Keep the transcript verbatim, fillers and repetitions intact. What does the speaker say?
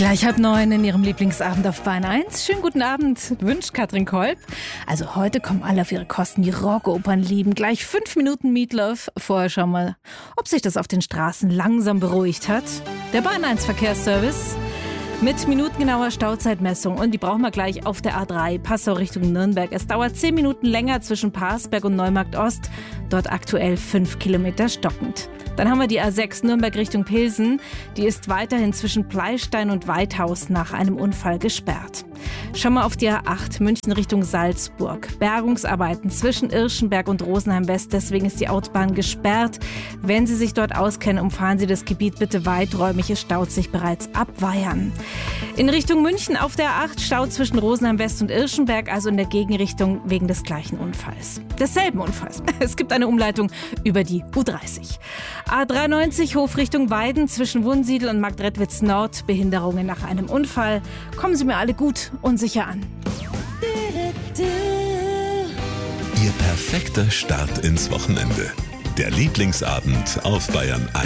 Gleich halb neun in Ihrem Lieblingsabend auf Bayern eins. Schönen guten Abend, wünscht Katrin Kolb. Also heute kommen alle auf ihre Kosten, die Rockopern lieben. Gleich fünf Minuten Meatloaf. Vorher schauen wir, ob sich das auf den Straßen langsam beruhigt hat. Der Bayern eins Verkehrsservice mit minutengenauer Stauzeitmessung. Und die brauchen wir gleich auf der A drei, Passau Richtung Nürnberg. Es dauert zehn Minuten länger zwischen Parsberg und Neumarkt Ost. Dort aktuell fünf Kilometer stockend. Dann haben wir die A sechs Nürnberg Richtung Pilsen. Die ist weiterhin zwischen Pleistein und Weithaus nach einem Unfall gesperrt. Schauen wir auf die A acht München Richtung Salzburg. Bergungsarbeiten zwischen Irschenberg und Rosenheim West. Deswegen ist die Autobahn gesperrt. Wenn Sie sich dort auskennen, umfahren Sie das Gebiet bitte weiträumig. Es staut sich bereits ab Weyern. In Richtung München auf der A acht Stau zwischen Rosenheim West und Irschenberg, also in der Gegenrichtung wegen des gleichen Unfalls. Desselben Unfalls. Es gibt eine Umleitung über die U dreißig. A dreiundneunzig Hof Richtung Weiden zwischen Wunsiedel und Marktredwitz Nord. Behinderungen nach einem Unfall. Kommen Sie mir alle gut und sicher an. Ihr perfekter Start ins Wochenende. Der Lieblingsabend auf Bayern eins.